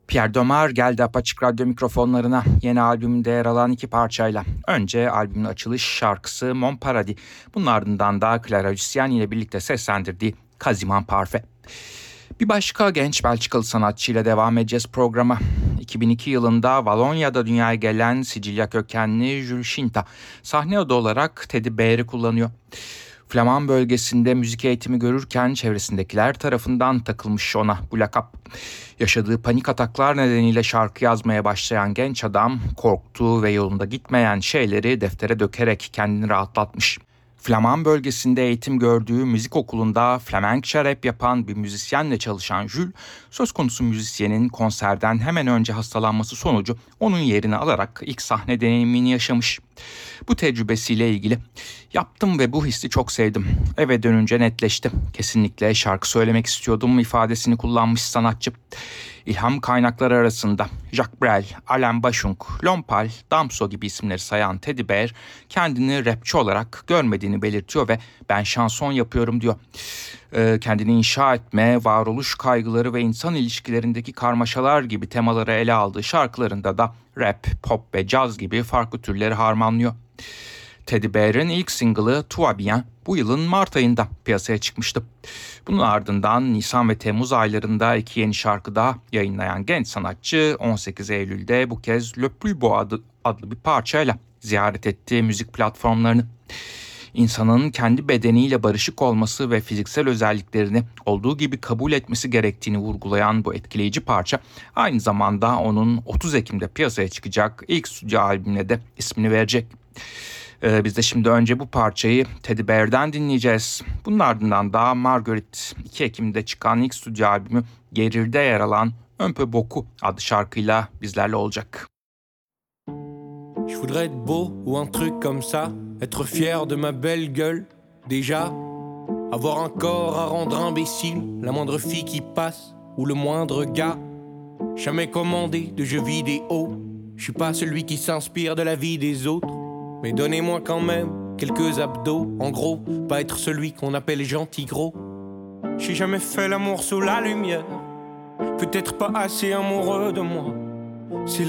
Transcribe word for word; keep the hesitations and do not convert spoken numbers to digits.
Pierre Domar geldi Apaçık Radyo mikrofonlarına yeni albümünde yer alan iki parçayla. Önce albümün açılış şarkısı Mon Paradis. Bunun ardından da Clara Luciani ile birlikte seslendirdiği Quasiment Parfait. Bir başka genç Belçikalı sanatçıyla devam edeceğiz programa. iki bin iki yılında Valonya'da dünyaya gelen Sicilya kökenli Jules Scinta sahne adı olarak Teddy Bear'i kullanıyor. Flaman bölgesinde müzik eğitimi görürken çevresindekiler tarafından takılmış ona bu lakap. Yaşadığı panik ataklar nedeniyle şarkı yazmaya başlayan genç adam korktuğu ve yolunda gitmeyen şeyleri deftere dökerek kendini rahatlatmış. Flaman bölgesinde eğitim gördüğü müzik okulunda flamenkçe rap yapan bir müzisyenle çalışan Jules, söz konusu müzisyenin konserden hemen önce hastalanması sonucu onun yerini alarak ilk sahne deneyimini yaşamış. Bu tecrübesiyle ilgili yaptım ve bu hissi çok sevdim. Eve dönünce netleşti. Kesinlikle şarkı söylemek istiyordum ifadesini kullanmış sanatçı. İlham kaynakları arasında Jacques Brel, Alain Bashung, Lompal, Damso gibi isimleri sayan Teddy Bear kendini rapçi olarak görmediğini belirtiyor ve ben şanson yapıyorum diyor. Ee, kendini inşa etme, varoluş kaygıları ve insan ilişkilerindeki karmaşalar gibi temaları ele aldığı şarkılarında da rap, pop ve caz gibi farklı türleri harmanlıyor. Teddy Bear'in ilk single'ı Tout Bien bu yılın Mart ayında piyasaya çıkmıştı. Bunun ardından Nisan ve Temmuz aylarında iki yeni şarkı daha yayınlayan genç sanatçı on sekiz Eylül'de bu kez Le Plus Beau adı, adlı bir parçayla ziyaret etti müzik platformlarını. İnsanın kendi bedeniyle barışık olması ve fiziksel özelliklerini olduğu gibi kabul etmesi gerektiğini vurgulayan bu etkileyici parça aynı zamanda onun otuz Ekim'de piyasaya çıkacak ilk stüdyo albümüne de ismini verecek. Ee, biz de şimdi önce bu parçayı Teddy Bear'den dinleyeceğiz. Bunun ardından da Marguerite iki Ekim'de çıkan ilk stüdyo albümü Geril'de yer alan Un peu beaucoup adlı şarkıyla bizlerle olacak. Je voudrais être beau ou un truc comme ça, être fier de ma belle gueule, déjà. Avoir un corps à rendre imbécile, la moindre fille qui passe, ou le moindre gars. Jamais commandé de jeux vidéo, je suis pas celui qui s'inspire de la vie des autres. Mais donnez-moi quand même quelques abdos, en gros, pas être celui qu'on appelle gentil gros. J'ai jamais fait l'amour sous la lumière, peut-être pas assez amoureux de moi. C'est